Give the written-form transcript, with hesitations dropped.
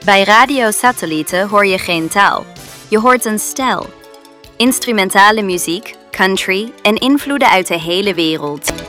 Bij radiosatellieten hoor je geen taal. Je hoort een stijl. Instrumentale muziek, country en invloeden uit de hele wereld.